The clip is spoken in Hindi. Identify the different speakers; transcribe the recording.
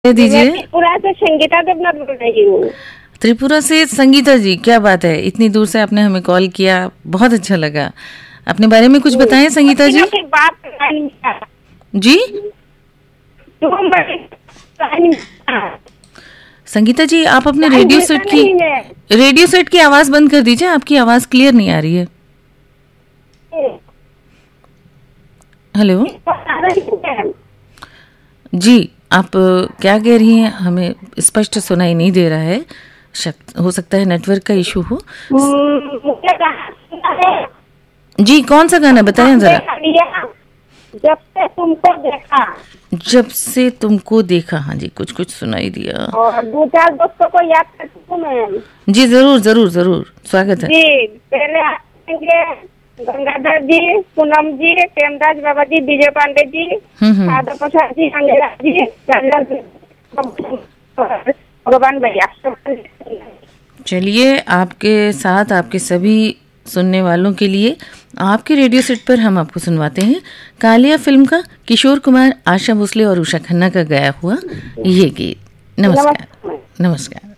Speaker 1: दे दीजिए।
Speaker 2: त्रिपुरा से संगीता देवनाथ बोल रही हूँ।
Speaker 1: त्रिपुरा से संगीता जी, क्या बात है, इतनी दूर से आपने हमें कॉल किया, बहुत अच्छा लगा। अपने बारे में कुछ बताएं संगीता जी। जी संगीता जी, आप अपने रेडियो सेट की आवाज बंद कर दीजिए, आपकी आवाज क्लियर नहीं आ रही है। हेलो जी, आप क्या कह रही हैं, हमें स्पष्ट सुनाई नहीं दे रहा है, हो सकता है नेटवर्क का इशू हो। जी, कौन सा गाना बताएं जरा।
Speaker 2: जब से तुमको देखा।
Speaker 1: जब से तुमको देखा, हाँ जी, कुछ कुछ सुनाई दिया।
Speaker 2: और 2-4 दोस्तों को याद करती हूँ मैम।
Speaker 1: जी जरूर जरूर जरूर, स्वागत है जी।
Speaker 2: पहले आएंगे गंगाधर जी, पूनम जी, प्रेमदास बाबा जी, विजय पांडे जी, सादा प्रसाद जी, अंगेला जी, भगवान भैया।
Speaker 1: चलिए, आपके साथ आपके सभी सुनने वालों के लिए आपके रेडियो सेट पर हम आपको सुनवाते हैं कालिया फिल्म का किशोर कुमार, आशा भोसले और उषा खन्ना का गाया हुआ ये गीत। नमस्कार। नमस्कार।